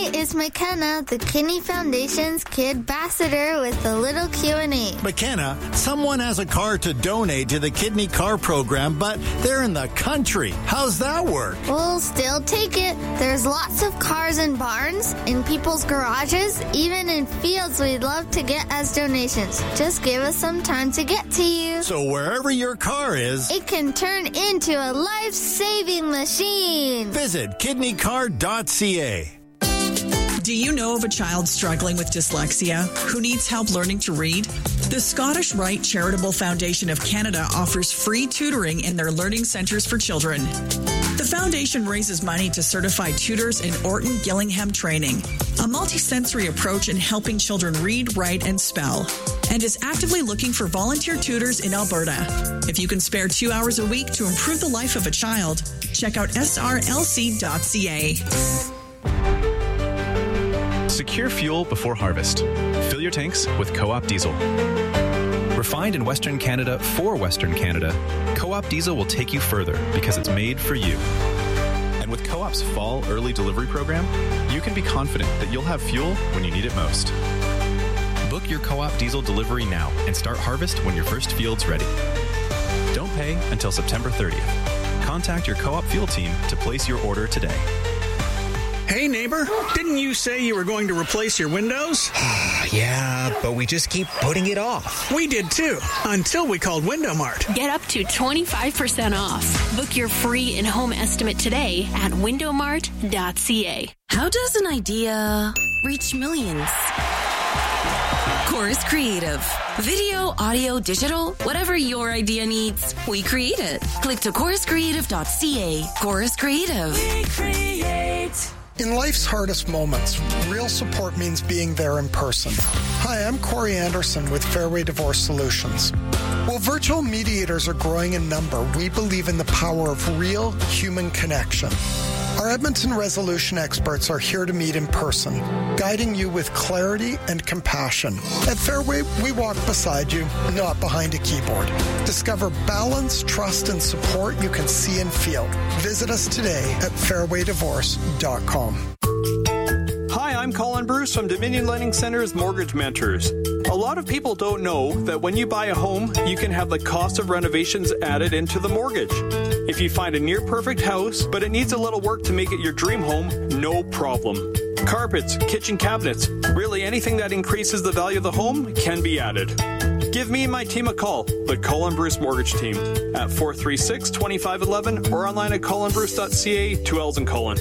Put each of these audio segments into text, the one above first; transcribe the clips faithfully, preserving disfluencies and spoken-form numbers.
is McKenna, the Kidney Foundation's Kid Ambassador with a little Q and A. McKenna, someone has a car to donate to the Kidney Car Program, but they're in the country. How's that work? We'll still take it. There's lots of cars in barns, in people's garages, even in fields we'd love to get as donations. Just give us some time to get to you. So wherever your car is, it can turn into a life-saving machine. Visit kidney car dot c a. Do you know of a child struggling with dyslexia who needs help learning to read? The Scottish Rite Charitable Foundation of Canada offers free tutoring in their learning centres for children. The foundation raises money to certify tutors in Orton Gillingham training, a multisensory approach in helping children read, write, and spell, and is actively looking for volunteer tutors in Alberta. If you can spare two hours a week to improve the life of a child, check out s r l c dot c a. Secure fuel before harvest. Fill your tanks with Co-op Diesel. Refined in Western Canada for Western Canada, Co-op Diesel will take you further because it's made for you. And with Co-op's fall early delivery program, you can be confident that you'll have fuel when you need it most. Book your Co-op Diesel delivery now and start harvest when your first field's ready. Don't pay until September thirtieth. Contact your Co-op fuel team to place your order today. Hey, neighbor, didn't you say you were going to replace your windows? Yeah, but we just keep putting it off. We did too, until we called Window Mart. Get up to twenty-five percent off. Book your free in-home estimate today at window mart dot c a. How does an idea reach millions? Chorus Creative. Video, audio, digital, whatever your idea needs, we create it. Click to chorus creative dot c a. Chorus Creative. We create. In life's hardest moments, real support means being there in person. Hi, I'm Corey Anderson with Fairway Divorce Solutions. While virtual mediators are growing in number, we believe in the power of real human connection. Our Edmonton resolution experts are here to meet in person, guiding you with clarity and compassion. At Fairway, we walk beside you, not behind a keyboard. Discover balance, trust, and support you can see and feel. Visit us today at fairway divorce dot com. Hi, I'm Colin Bruce from Dominion Lending Center's Mortgage Mentors. A lot of people don't know that when you buy a home, you can have the cost of renovations added into the mortgage. If you find a near-perfect house, but it needs a little work to make it your dream home, no problem. Carpets, kitchen cabinets, really anything that increases the value of the home can be added. Give me and my team a call, the Colin Bruce Mortgage Team, at four three six, two five one one or online at colin bruce dot c a, two L's in Colin.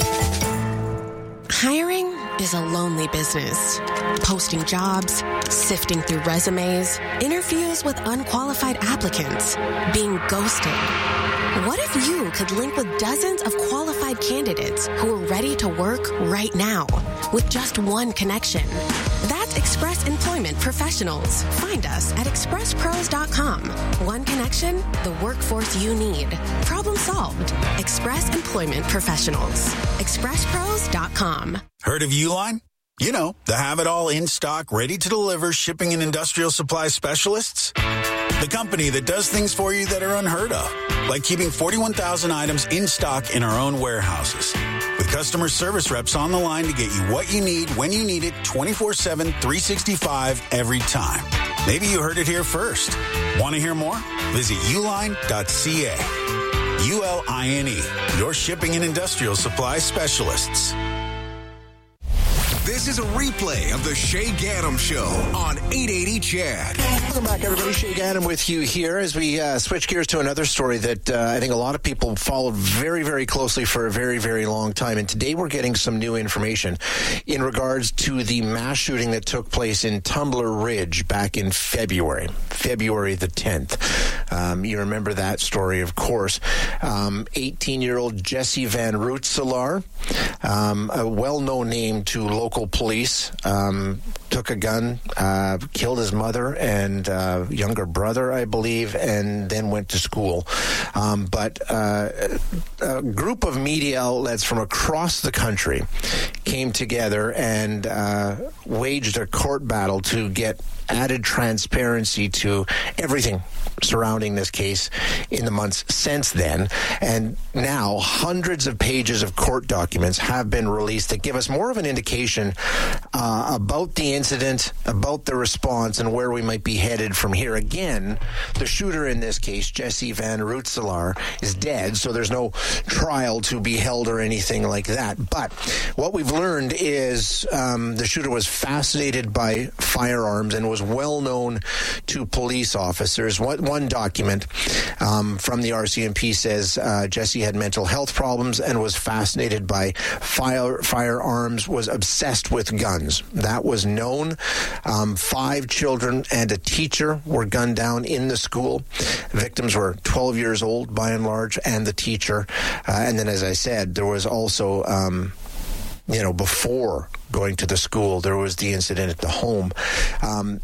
Hiring is a lonely business. Posting jobs, sifting through resumes, interviews with unqualified applicants, being ghosted. What if you could link with dozens of qualified candidates who are ready to work right now with just one connection? That's Express Employment Professionals. Find us at express pros dot com. One connection, the workforce you need. Problem solved. Express Employment Professionals. express pros dot com. Heard of Uline? You know, the have-it-all in-stock, ready-to-deliver shipping and industrial supply specialists. The company that does things for you that are unheard of, like keeping forty-one thousand items in stock in our own warehouses. With customer service reps on the line to get you what you need when you need it twenty-four seven, three sixty-five every time. Maybe you heard it here first. Want to hear more? Visit uline dot c a. U L I N E, your shipping and industrial supply specialists. This is a replay of the Shay Gaddam Show on eight eighty C H E D. Welcome back, everybody. Shay Gaddam with you here as we uh, switch gears to another story that uh, I think a lot of people followed very, very closely for a very, very long time. And today we're getting some new information in regards to the mass shooting that took place in Tumbler Ridge back in February, February the tenth. Um, you remember that story, of course. Um, eighteen-year-old Jesse Van Rootselaar, um, a well-known name to local police, um, took a gun, uh, killed his mother and uh, younger brother, I believe, and then went to school. Um, but uh, a group of media outlets from across the country came together and uh, waged a court battle to get added transparency to everything surrounding this case in the months since then. And now hundreds of pages of court documents have been released that give us more of an indication uh, about the incident, about the response, and where we might be headed from here. Again, the shooter in this case, Jesse Van Rootselaar, is dead, so there's no trial to be held or anything like that. But what we've learned is um, the shooter was fascinated by firearms and was well known to police officers. One, one document um, from the R C M P says uh, Jesse had mental health problems and was fascinated by fire, firearms, was obsessed with guns. That was known. Um, five children and a teacher were gunned down in the school. Victims were twelve years old by and large, and the teacher. Uh, and then, as I said, there was also... Um, you know, before going to the school, there was the incident at the home. Um,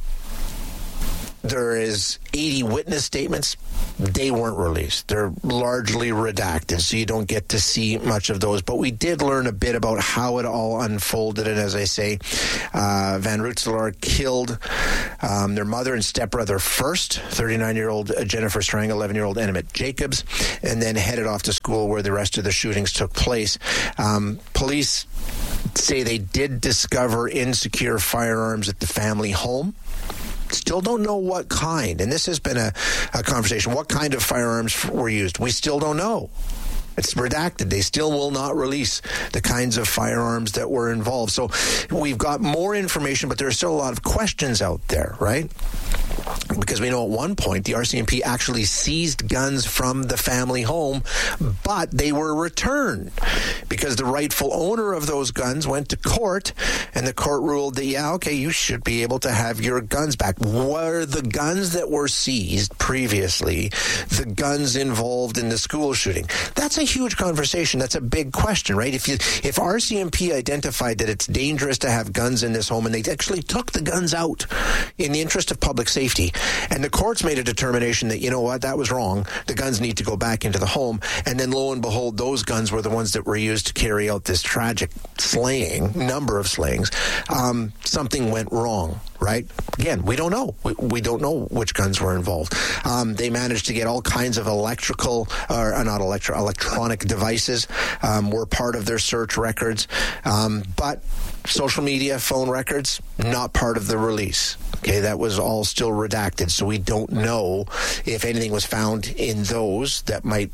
there is eighty witness statements. They weren't released. They're largely redacted, so you don't get to see much of those. But we did learn a bit about how it all unfolded. And as I say, uh, Van Rootselaar killed um, their mother and stepbrother first, thirty-nine-year-old Jennifer Strang, eleven-year-old Emmett Jacobs, and then headed off to school where the rest of the shootings took place. Um, police say they did discover insecure firearms at the family home. Still don't know what kind. And this has been a, a conversation. What kind of firearms were used? We still don't know. It's redacted. They still will not release the kinds of firearms that were involved. So we've got more information, but there are still a lot of questions out there, right? Because we know at one point the R C M P actually seized guns from the family home, but they were returned because the rightful owner of those guns went to court, and the court ruled that, yeah, okay, you should be able to have your guns back. Were the guns that were seized previously the guns involved in the school shooting? That's a huge conversation. That's a big question, right? If you, if R C M P identified that it's dangerous to have guns in this home, and they actually took the guns out in the interest of public safety, and the courts made a determination that, you know what, that was wrong. The guns need to go back into the home. And then lo and behold, those guns were the ones that were used to carry out this tragic slaying, number of slayings. Um, something went wrong, right? Again, we don't know. We, we don't know which guns were involved. Um, they managed to get all kinds of electrical, or uh, not electro, electronic devices um, were part of their search records. Um, but social media, phone records, not part of the release. Okay, that was all still redacted, so we don't know if anything was found in those that might,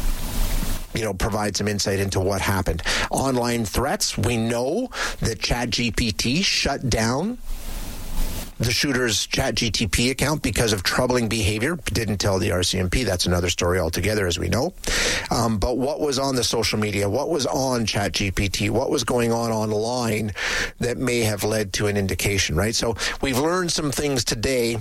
you know, provide some insight into what happened. Online threats, we know that ChatGPT shut down the shooter's ChatGPT account because of troubling behavior. Didn't tell the R C M P. That's another story altogether, as we know. Um, but what was on the social media? What was on ChatGPT? What was going on online that may have led to an indication, right? So we've learned some things today,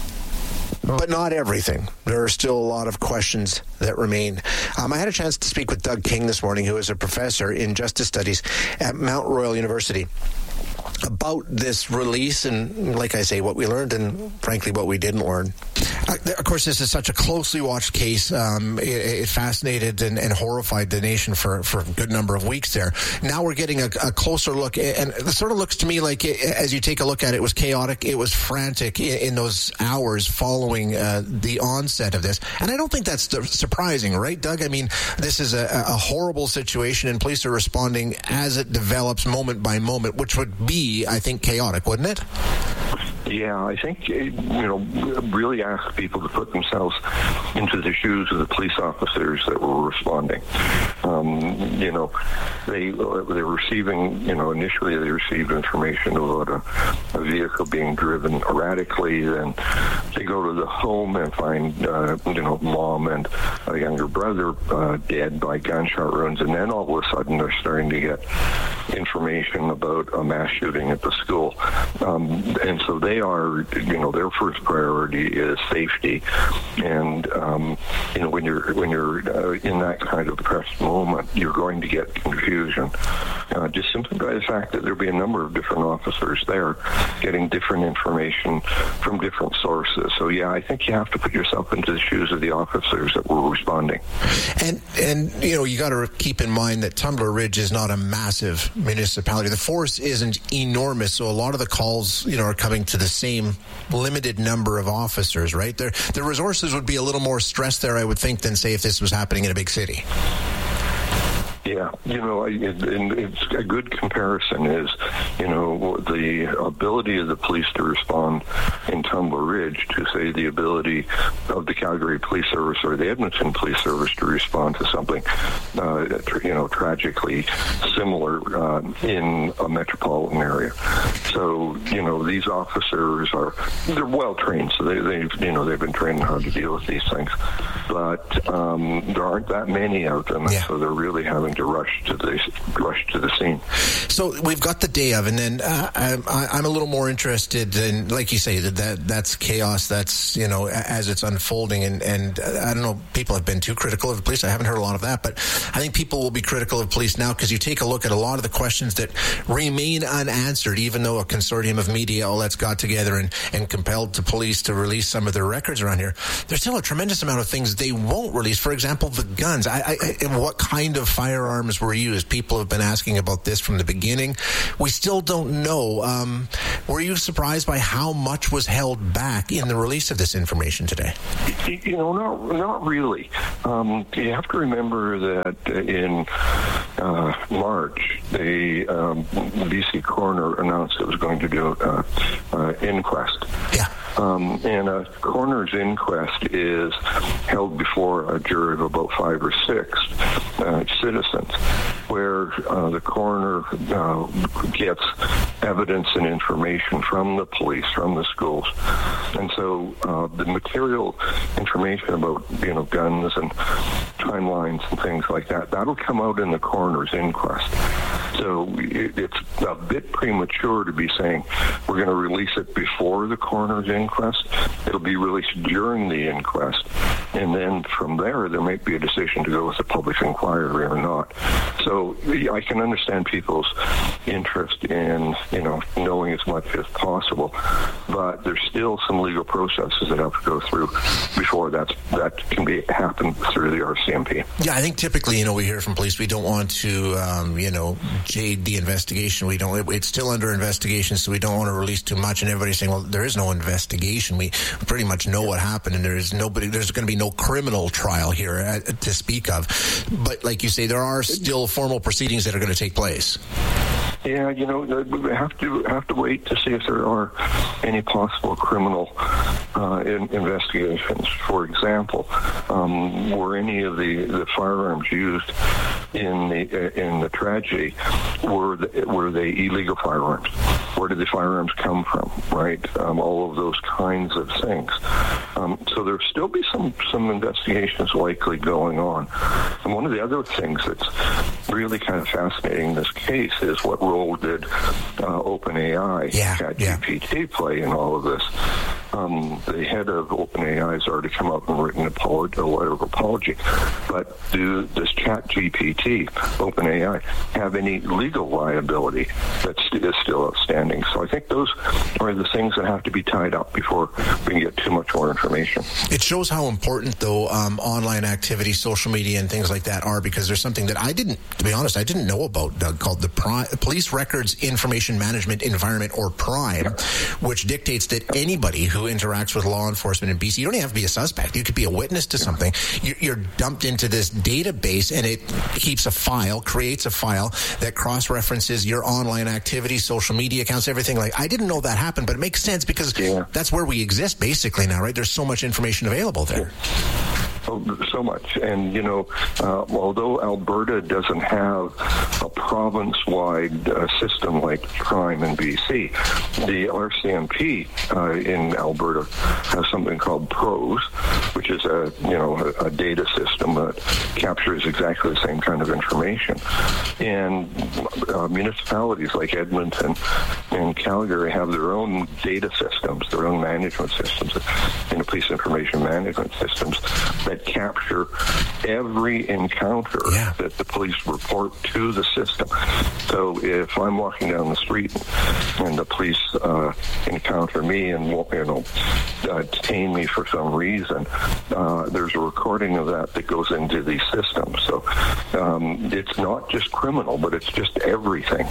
but not everything. There are still a lot of questions that remain. Um, I had a chance to speak with Doug King this morning, who is a professor in justice studies at Mount Royal University, about this release and, like I say, what we learned and, frankly, what we didn't learn. Uh, of course, this is such a closely watched case. Um, it, it fascinated and, and horrified the nation for, for a good number of weeks there. Now we're getting a, a closer look, and it sort of looks to me like, it, as you take a look at it, it was chaotic, it was frantic in, in those hours following uh, the onset of this. And I don't think that's surprising, right, Doug? I mean, this is a, a horrible situation, and police are responding as it develops moment by moment, which would be, I think, chaotic, wouldn't it? Yeah, I think, you know, really ask people to put themselves into the shoes of the police officers that were responding. Um, you know, they they were receiving, you know, initially they received information about a, a vehicle being driven erratically. Then they go to the home and find, uh, you know, mom and a younger brother uh, dead by gunshot wounds. And then all of a sudden they're starting to get information about a mass shooting at the school. Um, and so they are, you know, their first priority is safety. And, um, you know, when you're when you're uh, in that kind of pressed moment, you're going to get confusion. uh, just simply by the fact that there'll be a number of different officers there getting different information from different sources. So, yeah, I think you have to put yourself into the shoes of the officers that were responding. And, and you know, you got to keep in mind that Tumbler Ridge is not a massive municipality. The force isn't enormous, so a lot of the calls, you know, are coming to the same limited number of officers, right? Their, the resources would be a little more stressed there, I would think, than, say, if this was happening in a big city. Yeah, you know, it, and it's a good comparison is, you know, the ability of the police to respond in Tumbler Ridge to, say, the ability of the Calgary Police Service or the Edmonton Police Service to respond to something, uh, you know, tragically similar uh, in a metropolitan area. So, you know, these officers are, they're well trained, so they, they've, you know, they've been trained how to deal with these things. But um, there aren't that many of them, yeah. So they're really having to rush to the rush to the scene. So we've got the day of, and then uh, I'm, I'm a little more interested in, like you say, that, that that's chaos. That's, you know, as it's unfolding, and and uh, I don't know, people have been too critical of the police. I haven't heard a lot of that, but I think people will be critical of police now because you take a look at a lot of the questions that remain unanswered, even though a consortium of media outlets got together and and compelled the police to release some of their records around here. There's still a tremendous amount of things they won't release. For example, the guns. I, I, and what kind of firearms were used? People have been asking about this from the beginning. We still don't know. Um, were you surprised by how much was held back in the release of this information today? You know, not not really. Um, you have to remember that in uh, March, the um, B C coroner announced it was going to do an uh, inquest. Yeah. Um, and a coroner's inquest is held before a jury of about five or six uh, citizens, where uh, the coroner uh, gets evidence and information from the police, from the schools. And so uh, the material information about, you know, guns and timelines and things like that, that'll come out in the coroner's inquest. So it's a bit premature to be saying we're going to release it before the coroner's inquest. It'll be released during the inquest. And then from there, there might be a decision to go with a public inquiry or not. So I can understand people's interest in, you know, knowing as much as possible. But there's still some legal processes that have to go through before that's, that can be happen through the R C M P. Yeah, I think typically, you know, we hear from police, we don't want to, um, you know, jade the investigation. We don't, it's still under investigation, so we don't want to release too much. And everybody's saying, well, there is no investigation. We pretty much know what happened, and there is nobody, there's going to be no criminal trial here uh, to speak of. But like you say, there are still formal proceedings that are going to take place. Yeah, you know, we have to have to wait to see if there are any possible criminal uh, in, investigations. For example, um, were any of the, the firearms used in the uh, in the tragedy, were the, were they illegal firearms? Where did the firearms come from? Right, um, all of those kinds of things. Um, so there'll still be some some investigations likely going on. And one of the other things that's really kind of fascinating in this case is what role did uh, OpenAI, yeah, ChatGPT, yeah. play in all of this. Um, the head of OpenAI has already come up and written a letter of apology. But do, does ChatGPT, OpenAI, have any legal liability that is still outstanding? So I think those are the things that have to be tied up before we can get too much more information. It shows how important, though, um, online activity, social media, and things like that are, because there's something that I didn't, to be honest, I didn't know about, Doug, called the Pri- Police Records Information Management Environment, or PRIME, yeah. which dictates that anybody who interacts with law enforcement in B C, you don't even have to be a suspect. You could be a witness to something. You're dumped into this database, and it keeps a file, creates a file that cross-references your online activity, social media accounts, everything. Like, I didn't know that happened, but it makes sense because yeah. that's where we exist basically now, right? There's so much information available there. So much. And, you know, uh, although Alberta doesn't have a province-wide uh, system like PRIME in B C, the R C M P uh, in Alberta has something called PROS, which is a, you know, a, a data system that captures exactly the same kind of information. And uh, municipalities like Edmonton and Calgary have their own data systems, their own management systems, you know, police information management systems that that capture every encounter yeah. that the police report to the system. So if I'm walking down the street and the police uh, encounter me and, you know, uh, detain me for some reason, uh, there's a recording of that that goes into these systems. So um, it's not just criminal, but it's just everything.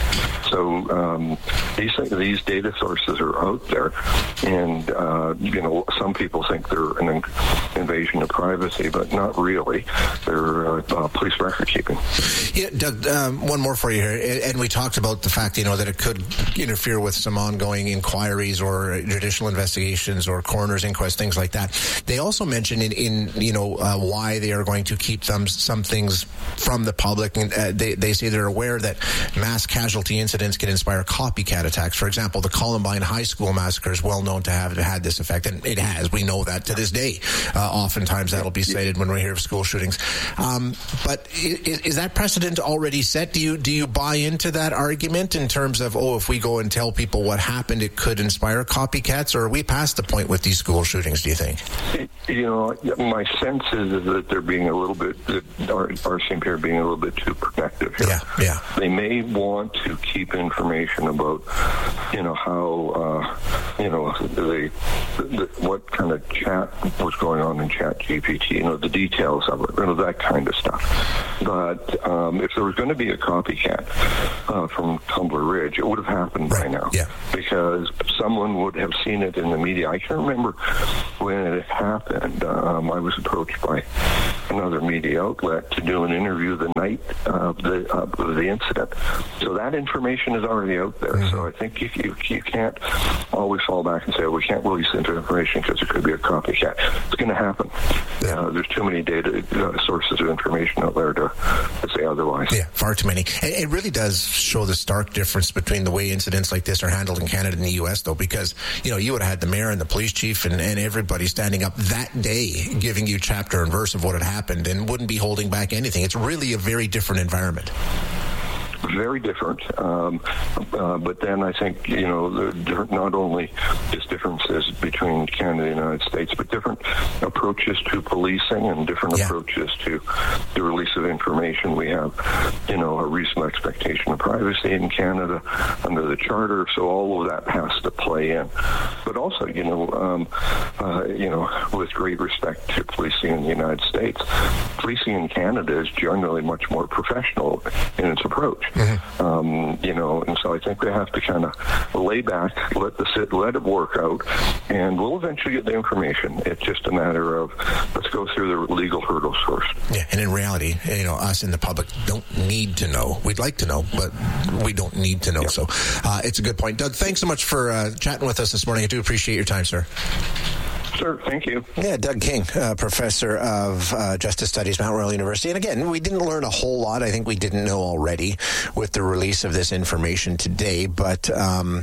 So um, these these data sources are out there, and uh, you know, some people think they're an in- invasion of privacy, but not really. They're uh, uh, police record keeping. Yeah, Doug, um, one more for you here, and we talked about the fact, you know, that it could interfere with some ongoing inquiries or judicial investigations or coroner's inquest, things like that. They also mentioned in, in you know, uh, why they are going to keep them some things from the public, and uh, they they say they're aware that mass casualty incidents can inspire copycat attacks. For example, the Columbine High School massacre is well known to have had this effect, and it has. We know that to this day. Uh, oftentimes that'll be cited when we hear of school shootings. Um, but is, is that precedent already set? Do you do you buy into that argument in terms of, oh, if we go and tell people what happened, it could inspire copycats, or are we past the point with these school shootings, do you think? You know, my sense is that they're being a little bit, that our, our team here being a little bit too protective here. Yeah, yeah. They may want to keep information about, you know, how, uh, you know, the, the, what kind of chat was going on in Chat G P T, you know, the details of it, you know, that kind of stuff. But um, if there was going to be a copycat uh, from Tumbler Ridge, it would have happened right. by now. Yeah. Because someone would have seen it in the media. I can remember when it happened, um, I was approached by another media outlet to do an interview the night of the, uh, of the incident. So that information is already out there. Mm-hmm. So I think you, you, you can't always fall back and say, oh, we can't release into information because it could be a copycat. It's going to happen. Yeah. Uh, there's too many data uh, sources of information out there to, to say otherwise. Yeah, far too many. And it really does show the stark difference between the way incidents like this are handled in Canada and the U S, though, because, you know, you would have had the mayor and the police chief and, and everybody standing up that day giving you chapter and verse of what had happened and wouldn't be holding back anything. It's really a very different environment. Very different, um, uh, but then I think, you know, the, not only just differences between Canada and the United States, but different approaches to policing and different yeah. approaches to the release of information. We have, you know, a reasonable expectation of privacy in Canada under the Charter, so all of that has to play in. But also, you know, um, uh, you know, with great respect to policing in the United States, policing in Canada is generally much more professional in its approach. Mm-hmm. Um, you know, and so I think we have to kind of lay back, let the sit, let it work out, and we'll eventually get the information. It's just a matter of let's go through the legal hurdles first. Yeah, and in reality, you know, us in the public don't need to know. We'd like to know, but we don't need to know. Yeah. So uh, it's a good point. Doug, thanks so much for uh, chatting with us this morning. I do appreciate your time, sir. Sure, thank you. Yeah, Doug King, uh, professor of uh, Justice Studies, Mount Royal University. And again, we didn't learn a whole lot. I think we didn't know already with the release of this information today, but um,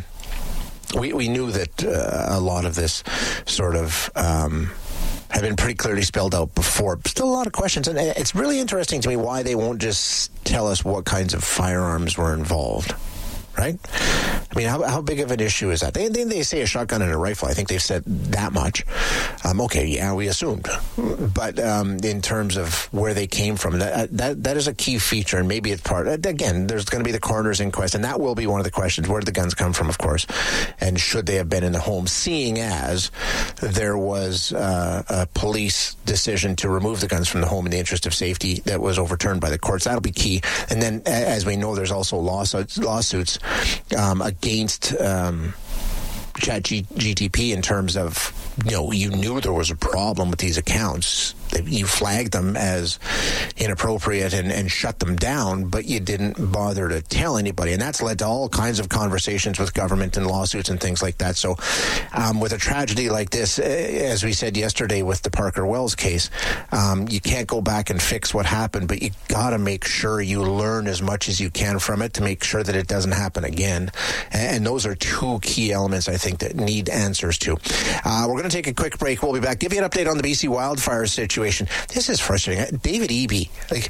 we, we knew that uh, a lot of this sort of um, had been pretty clearly spelled out before. Still a lot of questions, and it's really interesting to me why they won't just tell us what kinds of firearms were involved. Right? I mean, how how big of an issue is that? They they, they say a shotgun and a rifle. I think they've said that much. Um, okay, yeah, we assumed. But um, in terms of where they came from, that that that is a key feature, and maybe it's part. Again, there's going to be the coroner's inquest, and that will be one of the questions. Where did the guns come from, of course, and should they have been in the home? Seeing as there was uh, a police decision to remove the guns from the home in the interest of safety that was overturned by the courts, that'll be key. And then, as we know, there's also lawsuits. lawsuits Um, against um, Chat G T P in terms of, you know, you knew there was a problem with these accounts. You flagged them as inappropriate and, and shut them down, but you didn't bother to tell anybody. And that's led to all kinds of conversations with government and lawsuits and things like that. So um, with a tragedy like this, as we said yesterday with the Parker Wells case, um, you can't go back and fix what happened, but you got to make sure you learn as much as you can from it to make sure that it doesn't happen again. And those are two key elements, I think, that need answers to. Uh, we're going to take a quick break. We'll be back. Give you an update on the B C wildfire situation. This is frustrating. David Eby, like,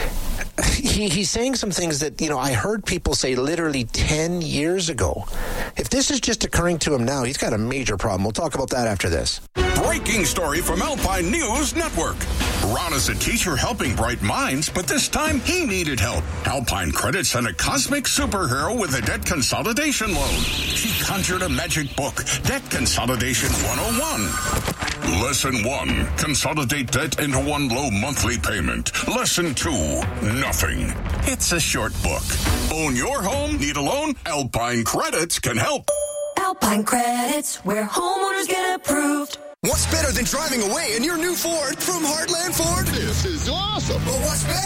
he, he's saying some things that, you know, I heard people say literally ten years ago. If this is just occurring to him now, he's got a major problem. We'll talk about that after this. Breaking story from Alpine News Network. Ron is a teacher helping bright minds, but this time he needed help. Alpine Credit sent a cosmic superhero with a debt consolidation loan. She conjured a magic book, Debt Consolidation one oh one. Lesson one, consolidate debt into one low monthly payment. Lesson two, nothing. It's a short book. Own your home? Need a loan? Alpine Credits can help. Alpine Credits, where homeowners get approved. What's better than driving away in your new Ford from Heartland Ford? This is awesome. But what's better?